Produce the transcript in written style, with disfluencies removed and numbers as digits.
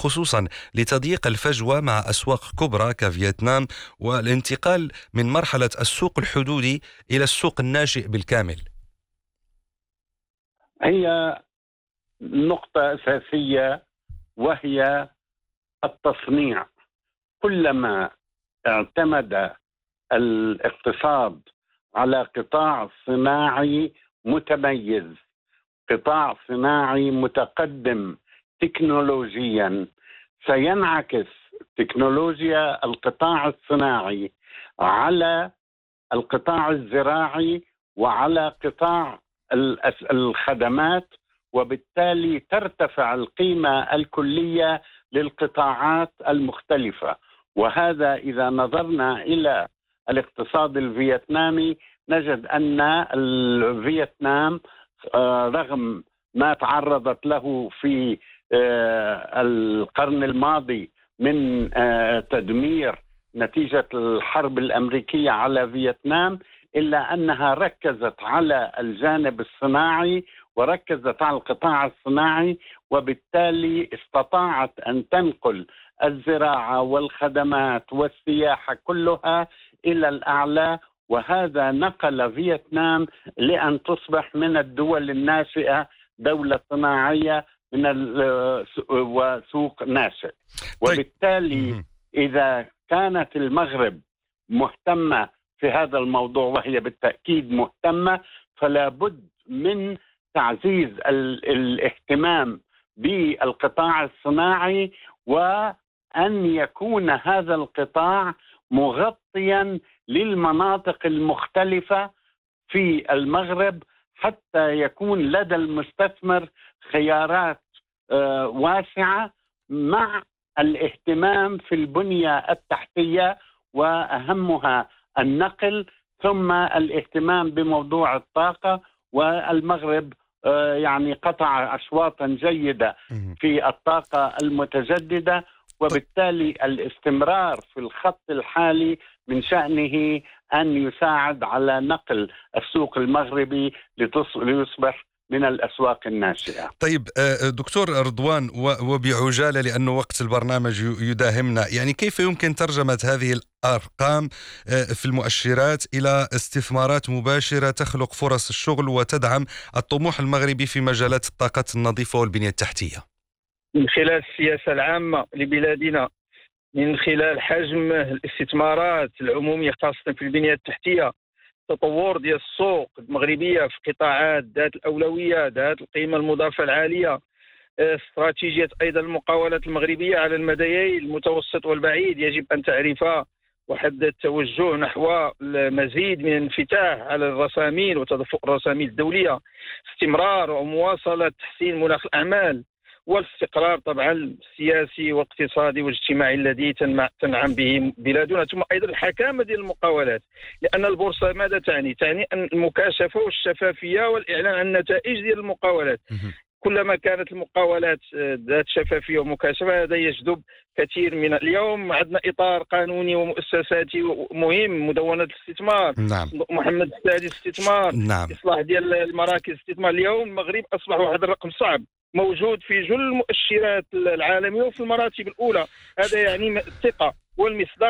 خصوصا لتضييق الفجوة مع أسواق كبرى كفيتنام والانتقال من مرحلة السوق الحدودي إلى السوق الناشئ بالكامل؟ هي نقطة أساسية، وهي التصنيع. كلما اعتمد الاقتصاد على قطاع صناعي متميز، قطاع صناعي متقدم تكنولوجيا، سينعكس تكنولوجيا القطاع الصناعي على القطاع الزراعي وعلى قطاع الخدمات، وبالتالي ترتفع القيمة الكلية للقطاعات المختلفة. وهذا إذا نظرنا إلى الاقتصاد الفيتنامي نجد أن الفيتنام رغم ما تعرضت له في القرن الماضي من تدمير نتيجة الحرب الأمريكية على فيتنام، إلا أنها ركزت على الجانب الصناعي وركزت على القطاع الصناعي، وبالتالي استطاعت أن تنقل الزراعة والخدمات والسياحة كلها إلى الأعلى. وهذا نقل فيتنام لأن تصبح من الدول الناشئة دولة صناعية وسوق ناشئ. وبالتالي إذا كانت المغرب مهتمة في هذا الموضوع، وهي بالتأكيد مهتمة، فلا بد من تعزيز الاهتمام بالقطاع الصناعي، وأن يكون هذا القطاع مغطيا للمناطق المختلفة في المغرب، حتى يكون لدى المستثمر خيارات واسعة، مع الاهتمام في البنية التحتية وأهمها النقل، ثم الاهتمام بموضوع الطاقة. والمغرب يعني قطع أشواطا جيدة في الطاقة المتجددة، وبالتالي الاستمرار في الخط الحالي من شأنه أن يساعد على نقل السوق المغربي ليصبح من الأسواق الناشئة. طيب دكتور رضوان، وبعجالة لأنه وقت البرنامج يداهمنا، يعني كيف يمكن ترجمة هذه الأرقام في المؤشرات إلى استثمارات مباشرة تخلق فرص الشغل وتدعم الطموح المغربي في مجالات الطاقة النظيفة والبنية التحتية؟ من خلال السياسة العامة لبلادنا، من خلال حجم الاستثمارات العمومية خاصة في البنية التحتية، تطور ديال السوق المغربية في قطاعات ذات الأولوية، ذات القيمة المضافة العالية، استراتيجية أيضا المقاولات المغربية على المدى المتوسط والبعيد يجب أن تعرفها، وحد التوجه نحو المزيد من الانفتاح على الرسامين وتدفق الرسامين الدولية، استمرار ومواصلة تحسين مناخ الأعمال، والاستقرار طبعا السياسي والاقتصادي والاجتماعي الذي تنعم به بلادنا، ثم ايضا الحكامه ديال المقاولات. لان البورصه ماذا تعني؟ تعني ان المكاشفه والشفافيه والاعلان عن النتائج ديال المقاولات. كلما كانت المقاولات ذات شفافيه ومكاشفه، هذا يجذب كثير من اليوم عندنا اطار قانوني ومؤسساتي مهم، مدونه الاستثمار، نعم. محمد السادس استثمار، نعم. اصلاح ديال المراكز الاستثمار. اليوم المغرب اصبح واحد الرقم صعب، موجود في جل المؤشرات العالمية وفي المراتب الأولى. هذا يعني الثقة والمصداق